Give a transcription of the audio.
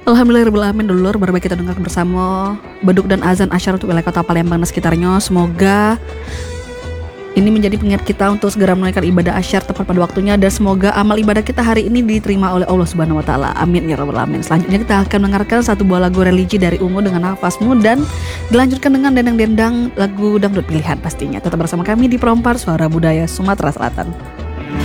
Alhamdulillahirrahmanirrahim dulur, baru baik kita dengarkan bersama beduk dan azan asyar untuk wilayah kota Palembang dan sekitarnya. Semoga ini menjadi pengingat kita untuk segera menunaikan ibadah asyar tepat pada waktunya, dan semoga amal ibadah kita hari ini diterima oleh Allah Subhanahu wa taala. Amin ya rabbal alamin. Selanjutnya kita akan mendengarkan satu buah lagu religi dari Ungu dengan nafasmu, dan dilanjutkan dengan dendang-dendang lagu dangdut pilihan pastinya. Tetap bersama kami di Perompar Suara Budaya Sumatera Selatan.